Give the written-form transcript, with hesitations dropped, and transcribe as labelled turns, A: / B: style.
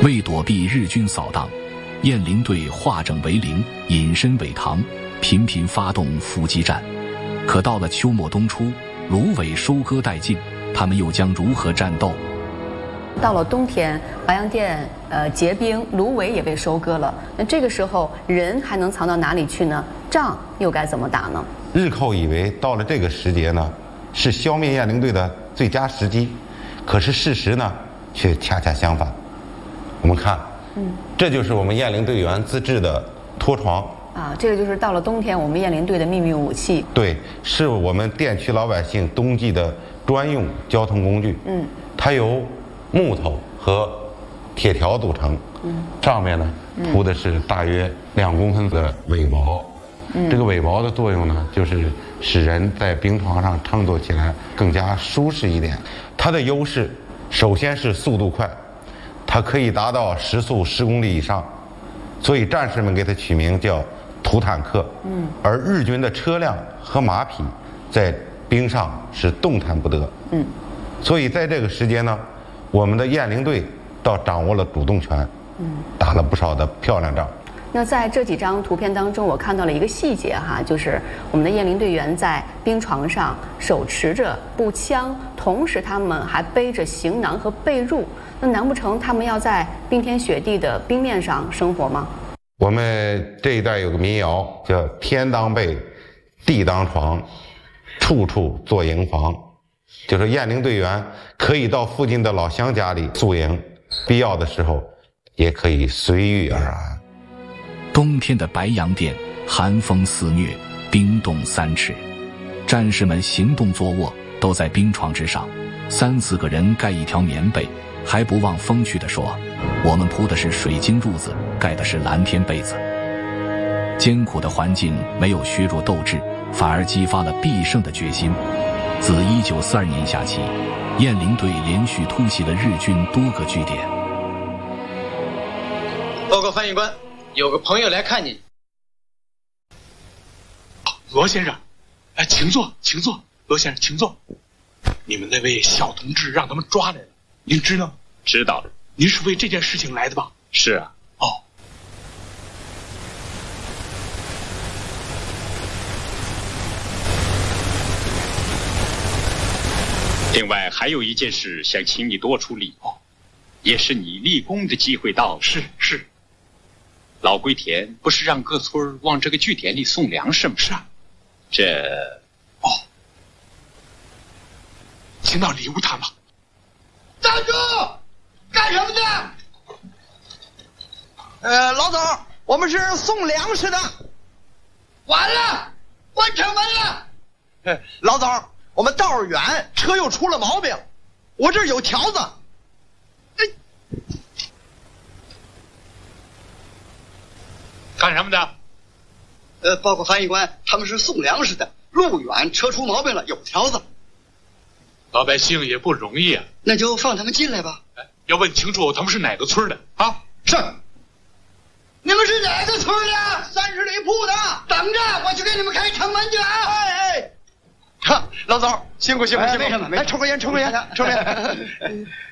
A: 为躲避日军扫荡，雁翎队化整为零，隐身苇塘，频频发动伏击战。可到了秋末冬初，芦苇收割殆尽，他们又将如何战斗？
B: 到了冬天，白洋淀结冰，芦苇也被收割了。那这个时候，人还能藏到哪里去呢？仗又该怎么打呢？
C: 日寇以为到了这个时节呢，是消灭雁翎队的最佳时机，可是事实呢，却恰恰相反。我们看，这就是我们雁翎队员自制的拖床
B: 啊，这个就是到了冬天我们雁翎队的秘密武器。
C: 对，是我们滇区老百姓冬季的专用交通工具。它由木头和铁条组成，上面呢铺的是大约2公分的苇帛。这个苇帛的作用呢，就是使人在冰床上乘坐起来更加舒适一点。它的优势首先是速度快，它可以达到时速10公里以上，所以战士们给它取名叫土坦克。而日军的车辆和马匹在冰上是动弹不得。所以在这个时间呢，我们的雁翎队倒掌握了主动权，打了不少的漂亮仗。
B: 那在这几张图片当中，我看到了一个细节哈，就是我们的雁翎队员在冰床上手持着步枪，同时他们还背着行囊和被褥。那难不成他们要在冰天雪地的冰面上生活吗？
C: 我们这一代有个民谣叫“天当被，地当床，处处做营房”，就是雁翎队员可以到附近的老乡家里宿营，必要的时候也可以随遇而安。
A: 冬天的白洋淀，寒风肆虐，冰冻3尺，战士们行动坐卧都在冰床之上，3、4个人盖一条棉被，还不忘风趣地说：“我们铺的是水晶褥子，盖的是蓝天被子。”艰苦的环境没有削弱斗志，反而激发了必胜的决心。自1942年夏起，雁翎队连续突袭了日军多个据点。
D: 报告翻译官，有个朋友来看您。
E: 罗先生，请坐，请坐。罗先生，请坐。你们那位小同志让他们抓来了，您知道吗？
F: 知道。
E: 您是为这件事情来的吧？
F: 是啊。
E: 哦。
F: 另外还有一件事想请你多出力，也是你立功的机会到了。
E: 是。
F: 老龟田不是让各村往这个据点里送粮食吗？
E: 是啊。请到礼物摊吧。
D: 站住！干什么的？老总，我们是送粮食的。完了，关城门了。老总，我们道儿远，车又出了毛病，我这儿有条子。
E: 干什么的？
D: 报告翻译官，他们是送粮食的，路远，车出毛病了，有条子。
E: 老百姓也不容易啊。
D: 那就放他们进来吧。
E: 要问清楚他们是哪个村的啊？
D: 是。你们是哪个村的？30里铺的。等着，我去给你们开城门去啊！老总，辛苦。为什么？来抽根烟。